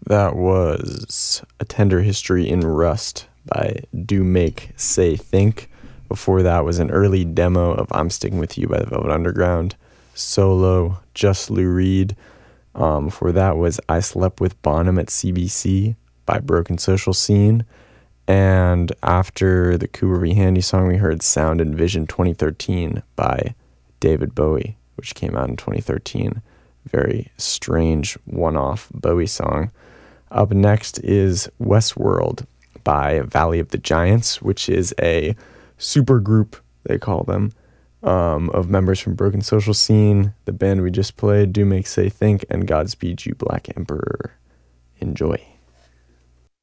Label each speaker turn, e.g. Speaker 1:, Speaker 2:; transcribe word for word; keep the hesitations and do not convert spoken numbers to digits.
Speaker 1: That was A Tender History in Rust by Do Make Say Think. Before that was an early demo of I'm Sticking With You by the Velvet Underground. Solo, Just Lou Reed. Um, before that was I Slept With Bonham at C B C by Broken Social Scene. And after the Cooper V. Handy song, we heard Sound and Vision twenty thirteen by David Bowie, which came out in twenty thirteen. Very strange one-off Bowie song. Up next is Westworld by Valley of the Giants, which is a super group, they call them, um, of members from Broken Social Scene, the band we just played, Do Make Say Think, and Godspeed You Black Emperor. Enjoy.